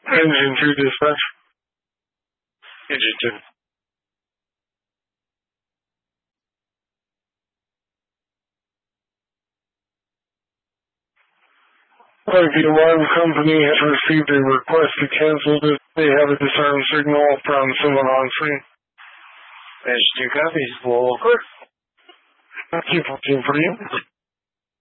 Engine 2 dispatch. Engine 2. The alarm company has received a request to cancel this. They have a disarm signal from someone on scene. Engine 2 copies. We'll clear. Thank you for you.